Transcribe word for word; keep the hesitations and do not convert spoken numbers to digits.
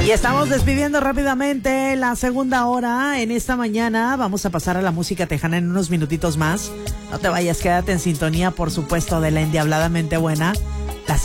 Y estamos despidiendo rápidamente la segunda hora en esta mañana. Vamos a pasar a la música tejana en unos minutitos más. No te vayas, quédate en sintonía, por supuesto, de la endiabladamente buena.